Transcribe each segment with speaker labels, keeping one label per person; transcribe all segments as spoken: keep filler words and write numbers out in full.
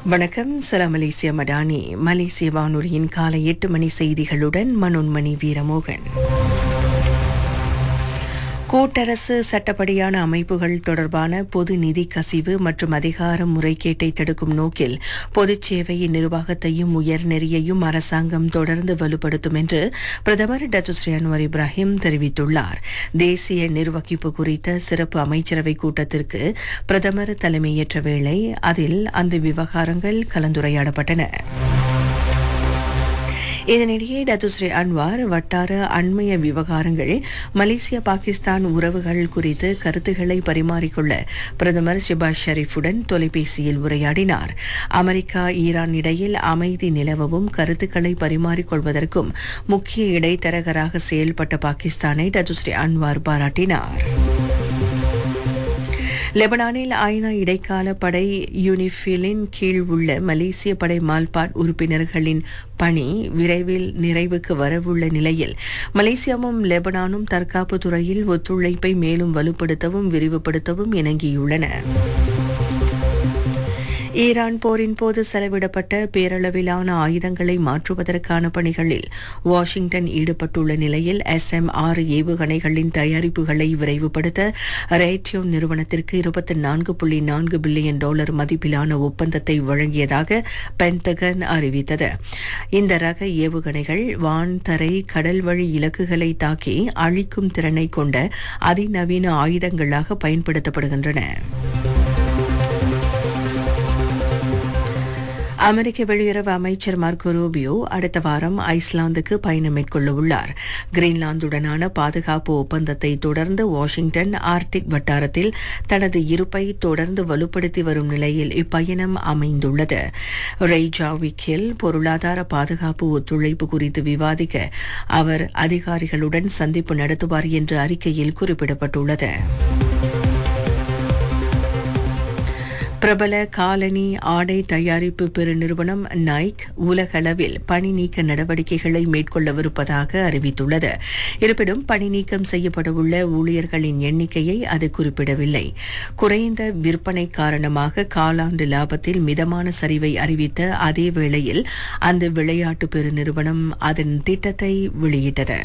Speaker 1: வணக்கம். சலாம் மலேசியா மடானி. மலேசிய வானொலியின் காலை எட்டு மணி செய்திகளுடன் மனோன்மணி வீரமோகன். கூட்டரசு சட்டப்படியான அமைப்புகள் தொடர்பான பொது நிதி கசிவு மற்றும் அதிகார முறைகேட்டை தடுக்கும் நோக்கில் பொதுச் சேவையின் நிர்வாகத்தையும் உயர்நெறியையும் அரசாங்கம் தொடர்ந்து வலுப்படுத்தும் என்று பிரதமர் டத்துஸ்ரீ அன்வர் இப்ராஹிம் தெரிவித்துள்ளார். தேசிய நிர்வகிப்பு குறித்த சிறப்பு அமைச்சரவை கூட்டத்திற்கு பிரதமர் தலைமையேற்ற வேளை அதில் அந்த விவகாரங்கள் கலந்துரையாடப்பட்டன. இதனிடையே டத்துஸ்ரீ அன்வார் வட்டார அண்மைய விவகாரங்கள், மலேசியா பாகிஸ்தான் உறவுகள் குறித்து கருத்துக்களை பரிமாறிக்கொள்ள பிரதமர் ஷிபாஸ் ஷெரீஃபுடன் தொலைபேசியில் உரையாடினார். அமெரிக்கா ஈரான் இடையில் அமைதி நிலவவும் கருத்துக்களை பரிமாறிக்கொள்வதற்கும் முக்கிய இடைத்தரகராக செயல்பட்ட பாகிஸ்தானை டத்துஸ்ரீ அன்வார் பாராட்டினார். லெபனானில் ஐநா இடைக்கால படை யூனிஃபிலின் கீழ் உள்ள மலேசிய படை மால்பாட் உறுப்பினர்களின் பணி விரைவில் நிறைவுக்கு வரவுள்ள நிலையில் மலேசியாவும் லெபனானும் தற்காப்பு துறையில் ஒத்துழைப்பை மேலும் வலுப்படுத்தவும் விரிவுபடுத்தவும் இணங்கியுள்ளன. ஈரான் போரின் போது செலவிடப்பட்ட பேரளவிலான ஆயுதங்களை மாற்றுவதற்கான பணிகளில் வாஷிங்டன் ஈடுபட்டுள்ள நிலையில் எஸ் எம் ஆறு ஏவுகணைகளின் தயாரிப்புகளை விரைவுபடுத்த ரேட்டியோ நிறுவனத்திற்கு இருபத்தி நான்கு புள்ளி நான்கு பில்லியன் டாலர் மதிப்பிலான ஒப்பந்தத்தை வழங்கியதாக பென்டகன் அறிவித்தது. இந்த ரக ஏவுகணைகள் வான், தரை, கடல் வழி இலக்குகளை தாக்கி அழிக்கும் திறனை கொண்ட அதிநவீன ஆயுதங்களாக பயன்படுத்தப்படுகின்றன. அமெரிக்க வெளியுறவு அமைச்சர் மார்க்கோ ரூபியோ அடுத்த வாரம் ஐஸ்லாந்துக்கு பயணம் மேற்கொள்ள உள்ளார். கிரீன்லாந்துடனான பாதுகாப்பு ஒப்பந்தத்தை தொடர்ந்து வாஷிங்டன் ஆர்டிக் வட்டாரத்தில் தனது இருப்பை தொடர்ந்து வலுப்படுத்தி வரும் நிலையில் இப்பயணம் அமைந்துள்ளது. ரெய்ஜாவிக்கில் பொருளாதார பாதுகாப்பு ஒத்துழைப்பு குறித்து விவாதிக்க அவர் அதிகாரிகளுடன் சந்திப்பு நடத்துவார் என்று அறிக்கையில் குறிப்பிடப்பட்டுள்ளது. பிரபல காலனி ஆடை தயாரிப்பு பெருநிறுவனம் நைக் உலகளவில் பணி நீக்க நடவடிக்கைகளை மேற்கொள்ளவிருப்பதாக அறிவித்துள்ளது. இருப்பினும் பணி நீக்கம் செய்யப்படவுள்ள ஊழியர்களின் எண்ணிக்கையை அது குறிப்பிடவில்லை. குறைந்த விற்பனை காரணமாக காலாண்டு லாபத்தில் மிதமான சரிவை அறிவித்த அதே வேளையில் அந்த விளையாட்டு பெருநிறுவனம் அதன் திட்டத்தை வெளியிட்டது.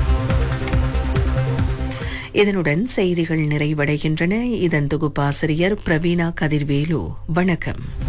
Speaker 1: இதனுடன் செய்திகள் நிறைவடைகின்றன. இதன் தொகுப்பாசிரியர் பிரவீணா கதிர்வேலு. வணக்கம்.